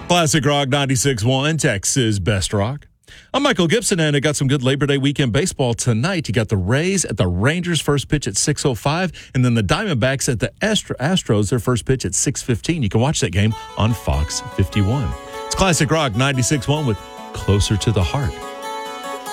Classic Rock 96.1, Texas Best Rock. I'm Michael Gibson, and I got some good Labor Day weekend baseball tonight. You got the Rays at the Rangers, first pitch at 6:05, and then the Diamondbacks at the Astros, their first pitch at 6:15. You can watch that game on Fox 51. It's Classic Rock 96.1 with Closer to the Heart.